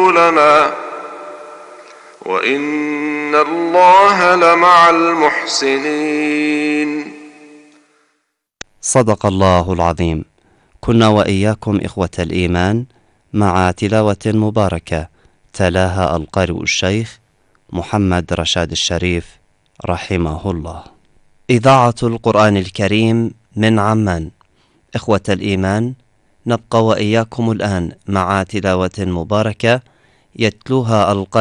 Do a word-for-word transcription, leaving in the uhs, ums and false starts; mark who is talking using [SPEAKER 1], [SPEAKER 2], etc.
[SPEAKER 1] لنا وإن الله لمع المحسنين.
[SPEAKER 2] صدق الله العظيم. كنا وإياكم إخوة الإيمان مع تلاوة مباركة تلاها القارئ الشيخ محمد رشاد الشريف رحمه الله. إذاعة القرآن الكريم من عمان. إخوة الإيمان، نبقى وإياكم الآن مع تلاوة مباركة يتلوها القارئ